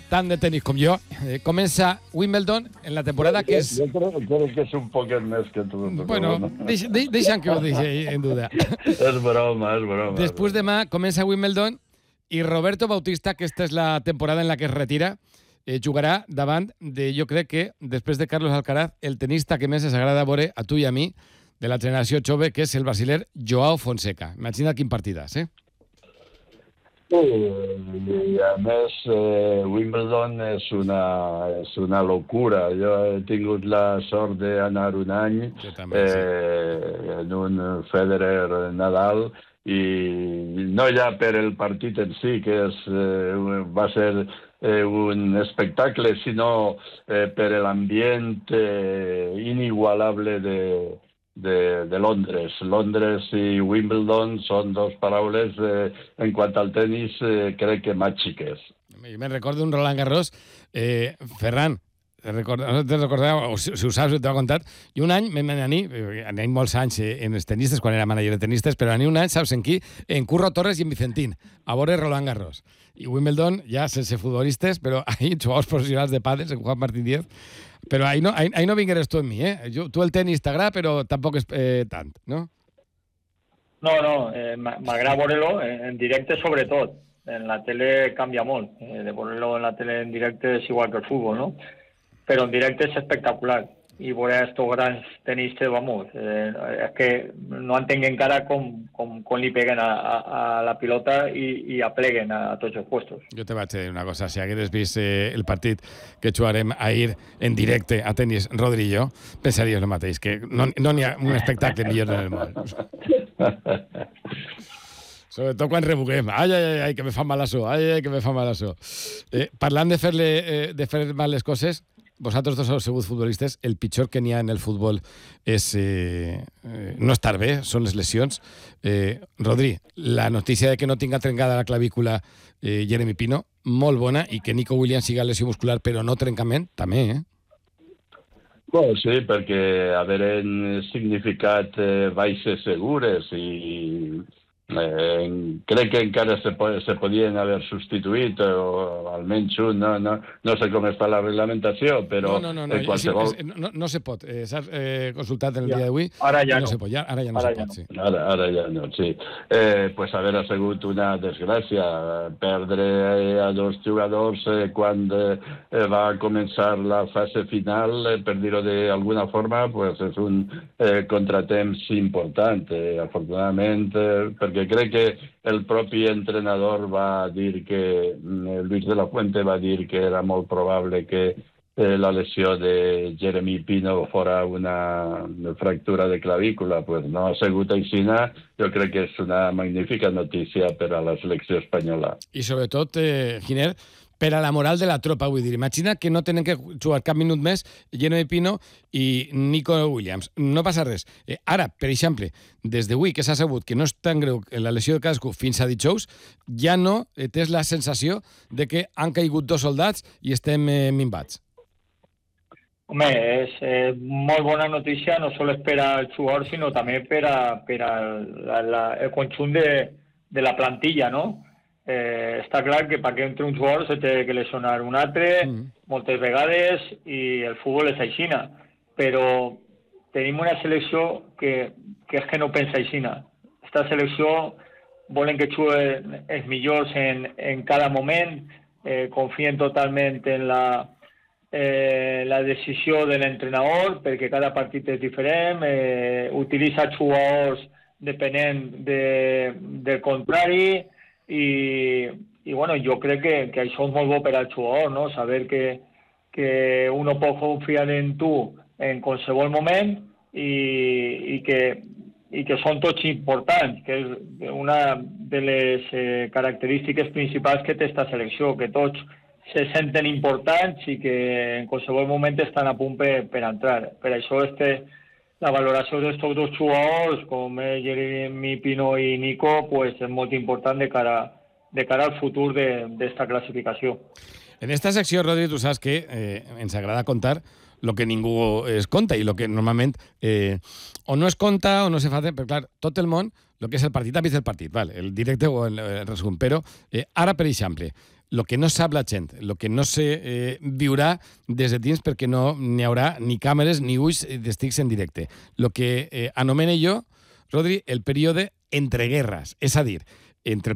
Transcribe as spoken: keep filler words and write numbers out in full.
tant de tenis com jo, eh, comença Wimbledon en la temporada que és... Jo crec, crec que és un poquet més que tu. Bueno, deixa, deixa'm que ho deixi en duda. És broma, és broma. Després demà comença Wimbledon i Roberto Bautista, aquesta és la temporada en la que es retira, eh, jugarà davant de, jo crec que, després de Carlos Alcaraz, el tenista que més ens agrada veure a tu i a mi, de la generació jove, que és el brasiler Joao Fonseca. Imagina't quin partidàs, eh? Sí, i a més, eh, Wimbledon és una, és una locura. Jo he tingut la sort d'anar un any també, eh, sí. en un Federer-Nadal i no ja per el partit en si, que és, eh, va ser eh, un espectacle, sinó eh, per l'ambient eh, inigualable de De, de Londres. Londres i Wimbledon són dos paraules, eh, en quant al tenis, eh, crec que màgiques. Jo me'n recordo un Roland Garros, eh, Ferran, te recorda, no te recordeu, o si, si ho saps, t'ho he contat, i un any vam anar, anem molts anys en els tenistes, quan era manager de tenistes, però anem un any, saps en qui? En Curro Torres i en Vicentín, a veure Roland Garros. I Wimbledon, ja sense futbolistes, però ahí jugadors professionals de pàdel, en Juan Martín Díaz, però ahí no, ahí, ahí no vingueres tu en mi, eh? Jo, tu el tenis t'agrada, però tampoc és eh, tant, no? No, no, eh, m'agrada veure-lo en directe sobretot. En la tele canvia molt. Eh, de veure-lo en la tele en directe és igual que el futbol, no? Però en directe és espectacular. I veure estos grans tenistes, vamos, eh, és que no entenc encara com, com, com li peguen a, a, a la pilota i, i apleguen a, a tots els puestos. Jo te vaig dir una cosa, si hagués vist eh, el partit que jugarem ahir en directe a tenis, Rodri i jo, pensaries el mateix, que no n'hi no ha un espectacle millor en el món. Sobretot quan rebuguem. Ai, ai, ai, que me fa mal això, ai, ai, que me fa mal això. Eh, parlant de fer-le eh, de fer mal les coses, vosaltres dos heu sigut futbolistes, el pitjor que n'hi ha en el futbol és eh, eh, no estar bé, són les lesions. Eh, Rodri, la notícia de que no tinga trencada la clavícula eh, Jeremy Pino, molt bona, i que Nico Williams siga lesió muscular però no trencament, també, eh? Bueno, sí, perquè haveren significat eh, baixes segures i Eh, crec que encara se, po se podien haver substituït, o almenys un, no, no, no sé com està la reglamentació, però no, no, no, en qualsevol... sí, no, no se pot, eh, s'ha eh, consultat en el ja. dia d'avui, ara ja no, no se pot, ja, ara ja no ara se ja pot, no. sí. Ara, ara ja no, sí. Eh, pues haver sigut una desgràcia, perdre a dos jugadors eh, quan eh, va començar la fase final, eh, per dir-ho d'alguna forma, pues és un eh, contratemps important, eh, afortunadament, eh, perquè crec que el propi entrenador va dir que, Luis de la Fuente va dir que era molt probable que eh, la lesió de Jeremy Pino fora una fractura de clavícula. Pues no ha sigut així. Jo crec que és una magnífica notícia per a la selecció espanyola. I sobretot, eh, Giner, per a la moral de la tropa, vull dir, imagina que no tenen que jugar cap minut més Jeremy Pino i Nico Williams. No passa res. Eh, ara, per exemple, des d'avui que s'ha sabut que no és tan greu la lesió de cadascú fins a dijous, ja no eh, tens la sensació de que han caigut dos soldats i estem eh, minvats. Home, és eh, molt bona notícia, no sols per al jugador, sinó també per a, per a la, la, el conjunt de, de la plantilla, no? Eh, està clar que perquè entre un jugador se té que lesionar un altre mm. moltes vegades i el futbol és aixina, però tenim una selecció que, que és que no pensa aixina. Esta selecció volen que juguen els millors en, en cada moment, eh, confien totalment en la, eh, la decisió de l'entrenador, perquè cada partit és diferent, eh, utilitza jugadors depenent de, del contrari. I, i bueno, jo crec que, que això és molt bo per al jugador, no? Saber que, que uno pot confiar en tu en qualsevol moment i, i, que, i que són tots importants, que és una de les eh, característiques principals que té esta selecció, que tots se senten importants i que en qualsevol moment estan a punt per, per entrar. Per això este la valoració d'estos dos jugadors, com Jeremy Pino i Nico, pues, és molt important de cara, de cara al futur d'esta classificació. En esta secció, Rodri, tu saps que eh, ens agrada contar el que ningú es conta i el que normalment eh, o no es conta o no se fa, però clar, tot el món, el que és el partit, ha vist el partit, val? El directe o el, el resum, però eh, ara, per exemple, el que no sap la gent, el que no se eh, viurà des de dins perquè no n'hi haurà ni càmeres ni ulls d'estics en directe. El que eh, anomene jo, Rodri, el període entre guerres, és a dir, entre